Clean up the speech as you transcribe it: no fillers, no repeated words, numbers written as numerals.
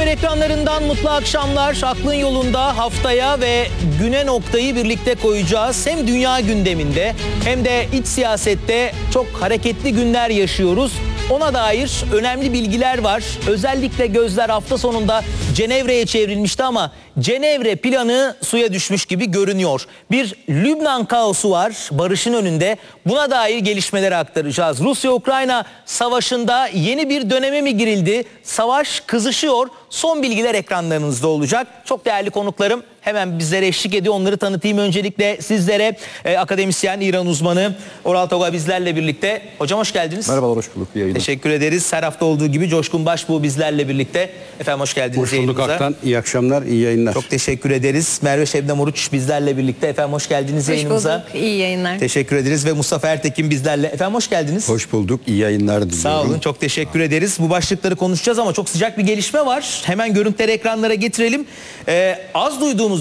Haber ekranlarından mutlu akşamlar. Aklın yolunda haftaya ve güne noktayı birlikte koyacağız. Hem dünya gündeminde hem de iç siyasette çok hareketli günler yaşıyoruz. Ona dair önemli bilgiler var. Özellikle gözler hafta sonunda Cenevre'ye çevrilmişti ama Cenevre planı suya düşmüş gibi görünüyor. Bir Lübnan kaosu var barışın önünde. Buna dair gelişmeleri aktaracağız. Rusya-Ukrayna savaşında yeni bir döneme mi girildi? Savaş kızışıyor. Son bilgiler ekranlarınızda olacak. Çok değerli konuklarım hemen bizlere eşlik ediyor. Onları tanıtayım öncelikle sizlere. Akademisyen, İran uzmanı Oral Toga bizlerle birlikte. Hocam hoş geldiniz. Merhabalar, hoş bulduk. İyi yayınlar. Teşekkür ederiz. Her hafta olduğu gibi Coşkun Başbuğ bizlerle birlikte. Efendim hoş geldiniz. Hoş bulduk Aktan. İyi akşamlar, iyi yayınlar. Çok teşekkür ederiz. Merve Şebnem Oruç bizlerle birlikte. Efendim hoş geldiniz yayınımıza. Hoş bulduk. İyi yayınlar. Teşekkür ederiz ve Mustafa Ertekin bizlerle. Efendim hoş geldiniz. Hoş bulduk, iyi yayınlar diliyorum. Sağ olun, çok teşekkür ederiz. Bu başlıkları konuşacağız ama çok sıcak bir gelişme var. Hemen görüntüleri ekranlara getirelim. Az duyduğumuz